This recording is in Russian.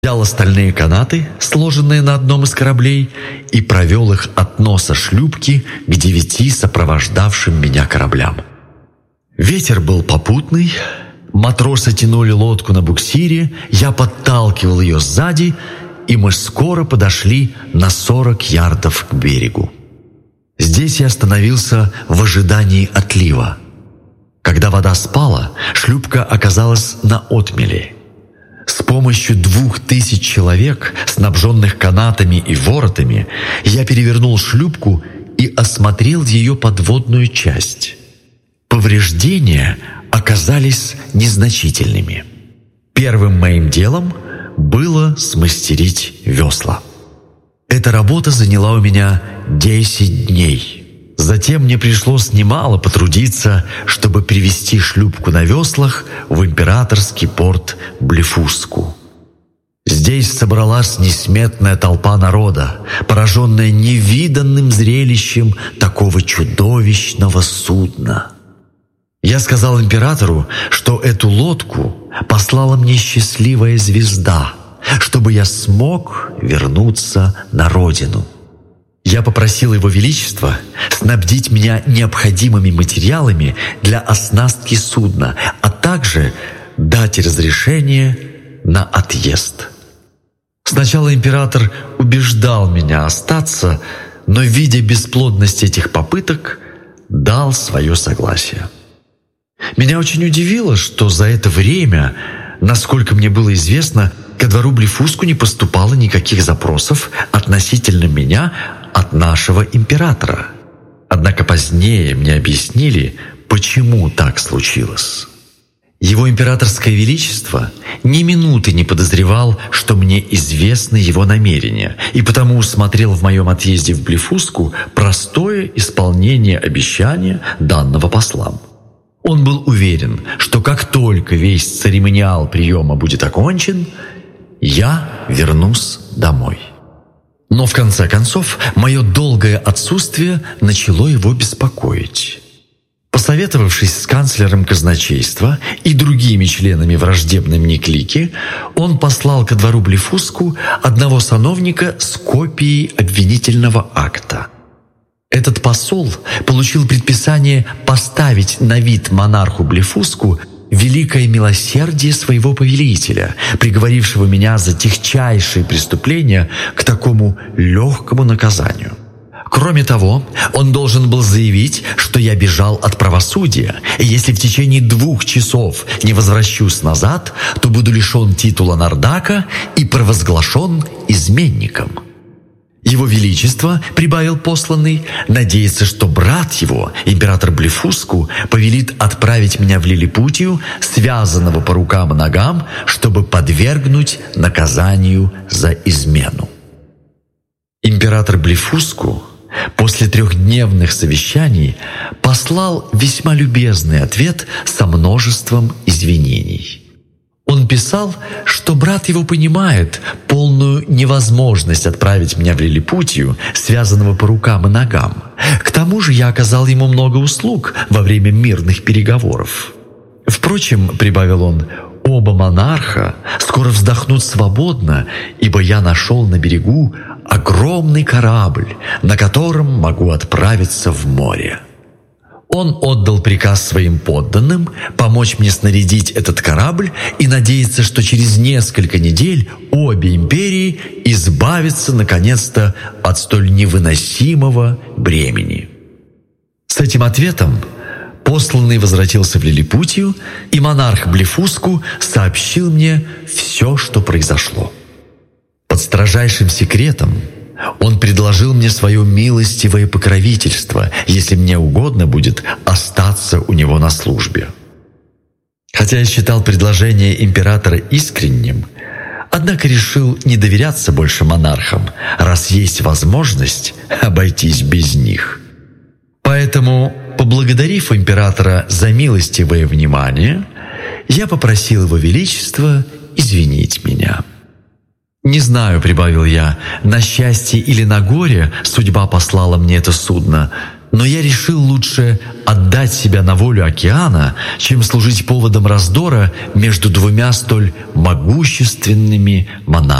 Взял остальные канаты, сложенные на одном из кораблей, и провел их от носа шлюпки к 9 сопровождавшим меня кораблям. Ветер был попутный, матросы тянули лодку на буксире, я подталкивал ее сзади, и мы скоро подошли на 40 ярдов к берегу. Здесь я остановился в ожидании отлива. Когда вода спала, шлюпка оказалась на отмеле. С помощью 2000 человек, снабженных канатами и воротами, я перевернул шлюпку и осмотрел ее подводную часть. Повреждения оказались незначительными. Первым моим делом было смастерить весла. Эта работа заняла у меня 10 дней. Затем мне пришлось немало потрудиться, чтобы привести шлюпку на веслах в императорский порт Блефуску. Здесь собралась несметная толпа народа, пораженная невиданным зрелищем такого чудовищного судна. Я сказал императору, что эту лодку послала мне счастливая звезда, чтобы я смог вернуться на родину. Я попросил Его Величество снабдить меня необходимыми материалами для оснастки судна, а также дать разрешение на отъезд. Сначала император убеждал меня остаться, но, видя бесплодность этих попыток, дал свое согласие. Меня очень удивило, что за это время, насколько мне было известно, ко двору Блефуску не поступало никаких запросов относительно меня от нашего императора. Однако позднее мне объяснили, почему так случилось. Его императорское величество ни минуты не подозревал, что мне известны его намерения, и потому усмотрел в моем отъезде в Блефуску простое исполнение обещания, данного послам. Он был уверен, что как только весь церемониал приема будет окончен, я вернусь домой. Но в конце концов мое долгое отсутствие начало его беспокоить. Посоветовавшись с канцлером казначейства и другими членами враждебной мне клики, он послал ко двору Блефуску одного сановника с копией обвинительного акта. Этот посол получил предписание поставить на вид монарху Блефуску великое милосердие своего повелителя, приговорившего меня за тихчайшие преступления к такому легкому наказанию. Кроме того, он должен был заявить, что я бежал от правосудия, и если в течение 2 часов не возвращусь назад, то буду лишен титула нардака и провозглашен изменником. Его Величество, прибавил посланный, надеется, что брат его, император Блефуску, повелит отправить меня в Лилипутию, связанного по рукам и ногам, чтобы подвергнуть наказанию за измену. Император Блефуску после 3-дневных совещаний послал весьма любезный ответ со множеством извинений. Он писал, что брат его понимает полную невозможность отправить меня в Лилипутию, связанного по рукам и ногам. К тому же я оказал ему много услуг во время мирных переговоров. Впрочем, прибавил он, оба монарха скоро вздохнут свободно, ибо я нашел на берегу огромный корабль, на котором могу отправиться в море. Он отдал приказ своим подданным помочь мне снарядить этот корабль и надеется, что через несколько недель обе империи избавятся наконец-то от столь невыносимого бремени. С этим ответом посланный возвратился в Лилипутию, и монарх Блефуску сообщил мне все, что произошло. Под строжайшим секретом он предложил мне свое милостивое покровительство, если мне угодно будет остаться у него на службе. Хотя я считал предложение императора искренним, однако решил не доверяться больше монархам, раз есть возможность обойтись без них. Поэтому, поблагодарив императора за милостивое внимание, я попросил Его Величество извинить меня. «Не знаю», — прибавил я, — «на счастье или на горе судьба послала мне это судно, Но я решил лучше отдать себя на волю океана, чем служить поводом раздора между двумя столь могущественными монархами.